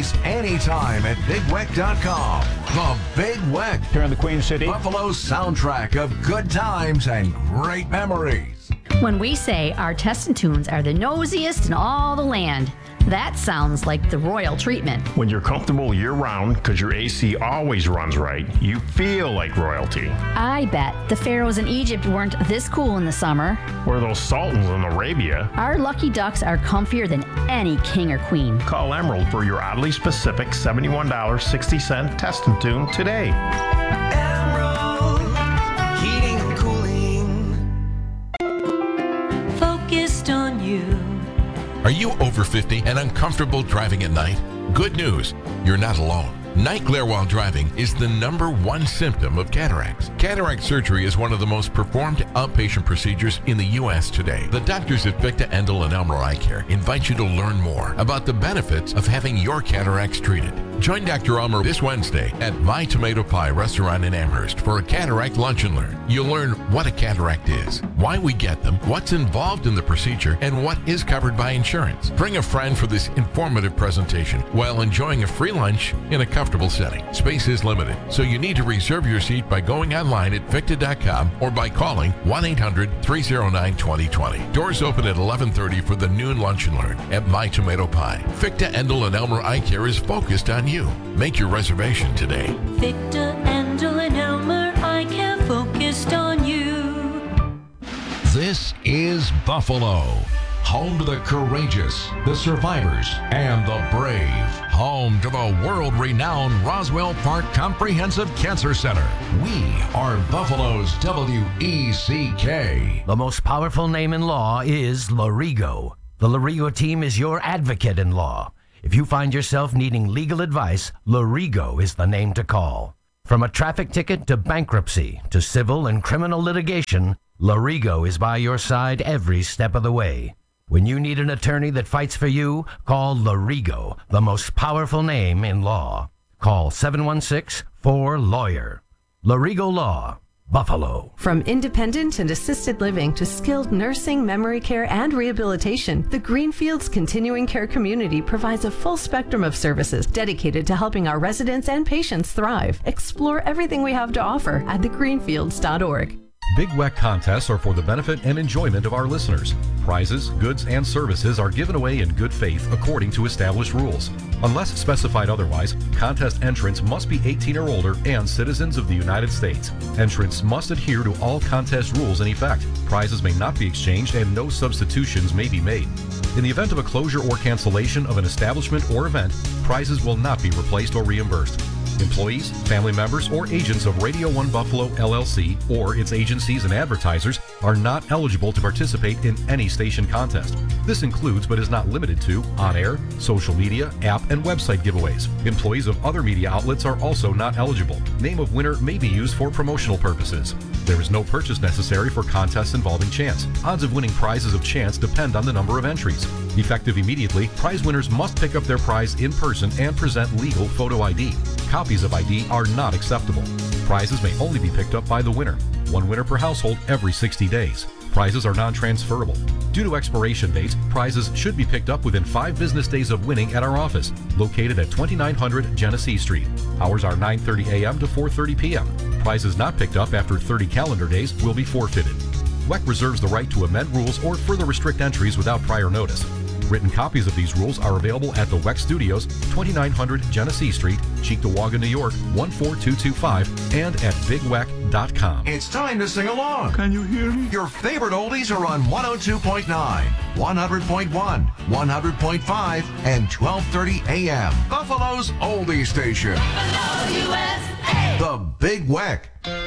place anytime at BigWeck.com. The Big Weck, Here in the Queen City. Buffalo's soundtrack of good times and great memories. When we say our Testin Tunes are the nosiest in all the land, that sounds like the royal treatment. When you're comfortable year-round because your AC always runs right, you feel like royalty. I bet the pharaohs in Egypt weren't this cool in the summer. Or those sultans in Arabia. Our lucky ducks are comfier than any king or queen. Call Emerald for your oddly specific $71.60 Testin Tune today. Emerald Heating and Cooling. Focused on you. Are you over 50 and uncomfortable driving at night? Good news, you're not alone. Night glare while driving is the #1 symptom of cataracts. Cataract surgery is one of the most performed outpatient procedures in the U.S. today. The doctors at Victa, Endel, and Elmer Eye Care invite you to learn more about the benefits of having your cataracts treated. Join Dr. Elmer this Wednesday at My Tomato Pie restaurant in Amherst for a cataract lunch and learn. You'll learn what a cataract is, why we get them, what's involved in the procedure, and what is covered by insurance. Bring a friend for this informative presentation while enjoying a free lunch in a comfortable setting. Space is limited, so you need to reserve your seat by going online at Victa.com or by calling 1-800-309-2020. Doors open at 11:30 for the noon lunch and learn at My Tomato Pie. Victa, Endel, and Elmer Eye Care is focused on you. Make your reservation today. Victa, Endel, and Elmer Eye Care, focused on you. This is Buffalo, home to the courageous, the survivors, and the brave. Home to the world-renowned Roswell Park Comprehensive Cancer Center. We are Buffalo's WECK. The most powerful name in law is Lorigo. The Lorigo team is your advocate in law. If you find yourself needing legal advice, Lorigo is the name to call. From a traffic ticket to bankruptcy to civil and criminal litigation, Lorigo is by your side every step of the way. When you need an attorney that fights for you, call Lorigo, the most powerful name in law. Call 716-4LAWYER. Lorigo Law, Buffalo. From independent and assisted living to skilled nursing, memory care, and rehabilitation, the Greenfields Continuing Care Community provides a full spectrum of services dedicated to helping our residents and patients thrive. Explore everything we have to offer at thegreenfields.org. Big Weck contests are for the benefit and enjoyment of our listeners. Prizes, goods, and services are given away in good faith according to established rules. Unless specified otherwise, contest entrants must be 18 or older and citizens of the United States. Entrants must adhere to all contest rules in effect. Prizes may not be exchanged and no substitutions may be made. In the event of a closure or cancellation of an establishment or event, prizes will not be replaced or reimbursed. Employees, family members, or agents of Radio 1 Buffalo LLC or its agencies and advertisers are not eligible to participate in any station contest. This includes but is not limited to on-air, social media, app, and website giveaways. Employees of other media outlets are also not eligible. Name of winner may be used for promotional purposes. There is no purchase necessary for contests involving chance. Odds of winning prizes of chance depend on the number of entries. Effective immediately, prize winners must pick up their prize in person and present legal photo ID. Copies of ID are not acceptable. Prizes may only be picked up by the winner. One winner per household every 60 days. Prizes are non-transferable. Due to expiration dates, prizes should be picked up within 5 business days of winning at our office, located at 2900 Genesee Street. Hours are 9:30 a.m. to 4:30 p.m. Prizes not picked up after 30 calendar days will be forfeited. WEC reserves the right to amend rules or further restrict entries without prior notice. Written copies of these rules are available at the WEC Studios, 2900 Genesee Street, Cheektowaga, New York, 14225, and at BigWeck.com. It's time to sing along. Can you hear me? Your favorite oldies are on 102.9, 100.1, 100.5, and 1230 a.m. Buffalo's oldie station. Buffalo, USA. The Big Weck.